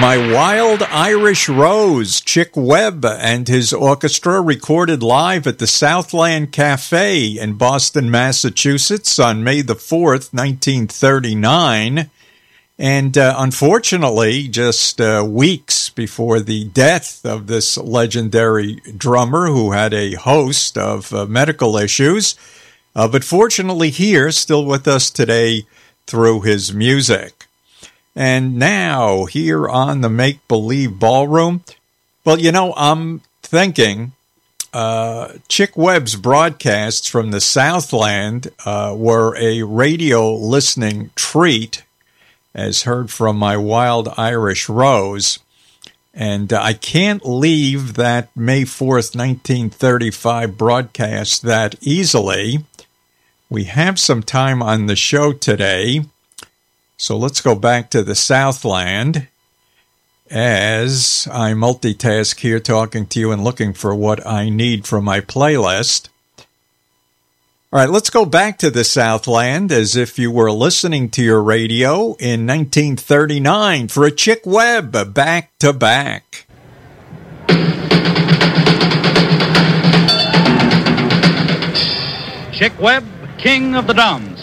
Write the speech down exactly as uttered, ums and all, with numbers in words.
My Wild Irish Rose, Chick Webb and his orchestra recorded live at the Southland Cafe in Boston, Massachusetts on May the fourth, nineteen thirty-nine. And uh, unfortunately, just uh, weeks before the death of this legendary drummer who had a host of uh, medical issues, uh, but fortunately here, still with us today through his music. And now, here on the Make Believe Ballroom, well, you know, I'm thinking uh, Chick Webb's broadcasts from the Southland uh, were a radio listening treat, as heard from My Wild Irish Rose. And uh, I can't leave that May fourth, nineteen thirty-five broadcast that easily. We have some time on the show today, so let's go back to the Southland as I multitask here talking to you and looking for what I need from my playlist. All right, let's go back to the Southland as if you were listening to your radio in nineteen thirty-nine for a Chick Webb back-to-back. Chick Webb, King of the Drums.